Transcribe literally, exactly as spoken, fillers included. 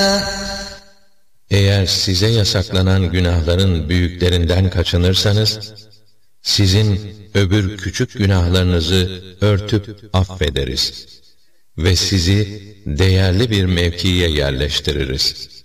Eğer size yasaklanan günahların büyüklerinden kaçınırsanız, sizin öbür küçük günahlarınızı örtüp affederiz ve sizi değerli bir mevkiye yerleştiririz.